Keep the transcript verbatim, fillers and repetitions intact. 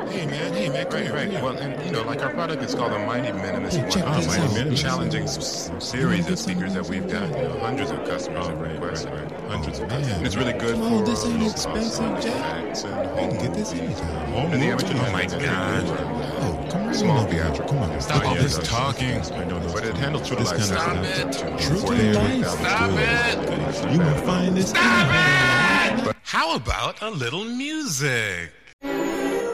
Hey man, hey man, come Right, here, right. come here. Well, and you know, like our product is called the Mighty Minimus. Hey, check One this of out. the Mighty challenging Minimus. s- series of speakers that we've got. You know, hundreds of customers have right, requested. right, right. Hundreds of Man, customers. And it's really good come for on, this ain't low expensive, cost Jack. effects and You home can get this movies. anytime. Home And the movies. Amateur Oh my has been God. pretty good. Oh, come on. Small over here. theatrical. Come on. Stop all Yeah, this yeah, talking. I know those. But it handles True to This Life. kind of Stop stuff. it. True Forty to forty Life. Stop Good. it. You will find this. Stop it! How about a little music?